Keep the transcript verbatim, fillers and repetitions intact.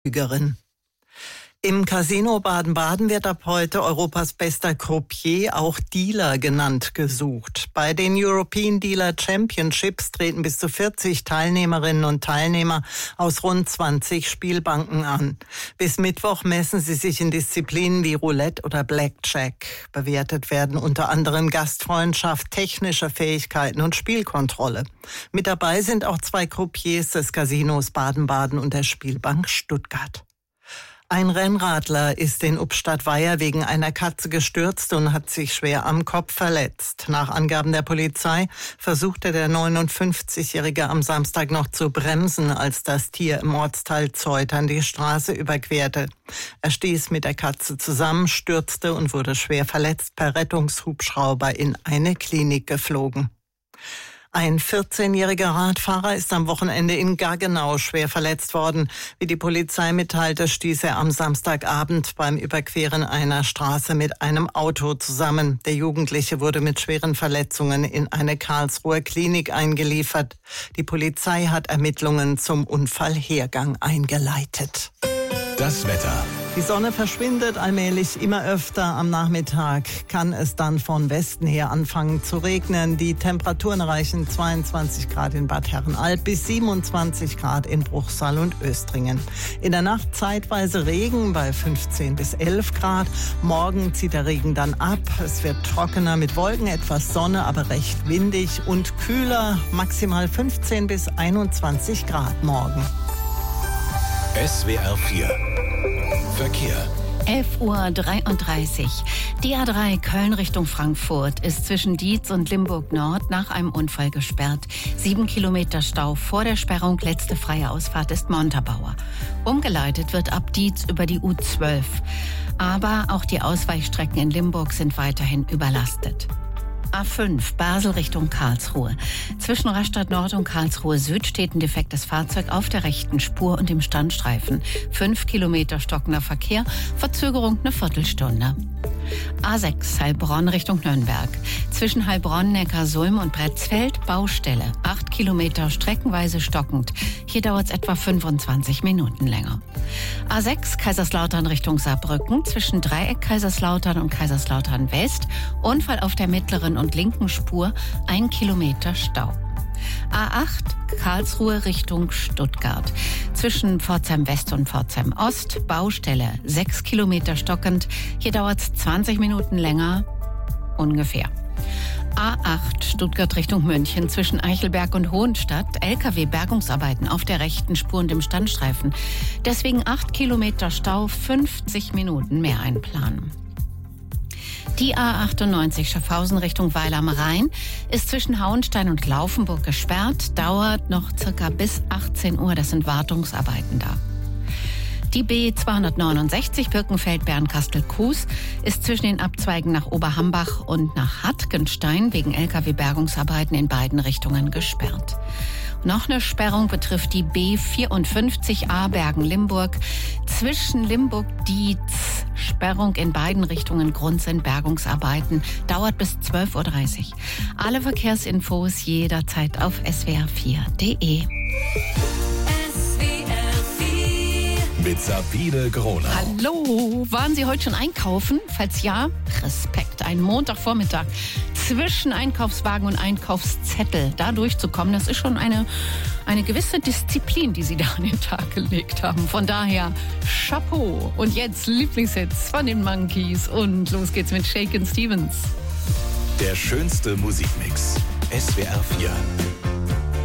Betrügerin. Im Casino Baden-Baden wird ab heute Europas bester Croupier, auch Dealer genannt, gesucht. Bei den European Dealer Championships treten bis zu vierzig Teilnehmerinnen und Teilnehmer aus rund zwanzig Spielbanken an. Bis Mittwoch messen sie sich in Disziplinen wie Roulette oder Blackjack. Bewertet werden unter anderem Gastfreundschaft, technische Fähigkeiten und Spielkontrolle. Mit dabei sind auch zwei Croupiers des Casinos Baden-Baden und der Spielbank Stuttgart. Ein Rennradler ist in Ubstadt-Weiher wegen einer Katze gestürzt und hat sich schwer am Kopf verletzt. Nach Angaben der Polizei versuchte der neunundfünfzigjährige am Samstag noch zu bremsen, als das Tier im Ortsteil Zeutern die Straße überquerte. Er stieß mit der Katze zusammen, stürzte und wurde schwer verletzt per Rettungshubschrauber in eine Klinik geflogen. Ein vierzehnjähriger Radfahrer ist am Wochenende in Gaggenau schwer verletzt worden. Wie die Polizei mitteilte, stieß er am Samstagabend beim Überqueren einer Straße mit einem Auto zusammen. Der Jugendliche wurde mit schweren Verletzungen in eine Karlsruher Klinik eingeliefert. Die Polizei hat Ermittlungen zum Unfallhergang eingeleitet. Das Wetter. Die Sonne verschwindet allmählich immer öfter. Am Nachmittag kann es dann von Westen her anfangen zu regnen. Die Temperaturen erreichen zweiundzwanzig Grad in Bad Herrenalb bis siebenundzwanzig Grad in Bruchsal und Östringen. In der Nacht zeitweise Regen bei fünfzehn bis elf Grad. Morgen zieht der Regen dann ab. Es wird trockener mit Wolken, etwas Sonne, aber recht windig und kühler. Maximal fünfzehn bis einundzwanzig Grad morgen. S W R vier Verkehr. elf Uhr dreiunddreißig. Die A drei Köln Richtung Frankfurt ist zwischen Dietz und Limburg Nord nach einem Unfall gesperrt. Sieben Kilometer Stau vor der Sperrung. Letzte freie Ausfahrt ist Montabaur. Umgeleitet wird ab Dietz über die U zwölf. Aber auch die Ausweichstrecken in Limburg sind weiterhin überlastet. A fünf, Basel Richtung Karlsruhe. Zwischen Rastatt Nord und Karlsruhe Süd steht ein defektes Fahrzeug auf der rechten Spur und im Standstreifen. Fünf Kilometer stockender Verkehr, Verzögerung eine Viertelstunde. A sechs, Heilbronn Richtung Nürnberg. Zwischen Heilbronn, Neckarsulm und Bretzfeld Baustelle. Acht Kilometer streckenweise stockend. Hier dauert es etwa fünfundzwanzig Minuten länger. A sechs, Kaiserslautern Richtung Saarbrücken. Zwischen Dreieck Kaiserslautern und Kaiserslautern West. Unfall auf der mittleren und linken Spur. Ein Kilometer Stau. A acht, Karlsruhe Richtung Stuttgart. Zwischen Pforzheim West und Pforzheim Ost, Baustelle, sechs Kilometer stockend. Hier dauert es zwanzig Minuten länger, ungefähr. A acht, Stuttgart Richtung München. Zwischen Eichelberg und Hohenstadt, L K W-Bergungsarbeiten auf der rechten Spur und im Standstreifen. Deswegen acht Kilometer Stau, fünfzig Minuten mehr einplanen. Die A achtundneunzig Schaffhausen Richtung Weil am Rhein ist zwischen Hauenstein und Laufenburg gesperrt, dauert noch circa bis achtzehn Uhr, das sind Wartungsarbeiten da. Die B zweihundertneunundsechzig Birkenfeld-Bernkastel-Kues ist zwischen den Abzweigen nach Oberhambach und nach Hartgenstein wegen L K W-Bergungsarbeiten in beiden Richtungen gesperrt. Noch eine Sperrung betrifft die B vierundfünfzig A Bergen-Limburg. Zwischen Limburg-Dietz, Sperrung in beiden Richtungen, Grund sind Bergungsarbeiten, dauert bis zwölf Uhr dreißig. Alle Verkehrsinfos jederzeit auf S W R vier punkt de. Mit Sabine Gronau. Hallo, waren Sie heute schon einkaufen? Falls ja, Respekt. Ein Montagvormittag zwischen Einkaufswagen und Einkaufszettel da durchzukommen, das ist schon eine, eine gewisse Disziplin, die Sie da an den Tag gelegt haben. Von daher Chapeau. Und jetzt Lieblingshits von den Monkees und los geht's mit Shakin' Stevens. Der schönste Musikmix. S W R vier.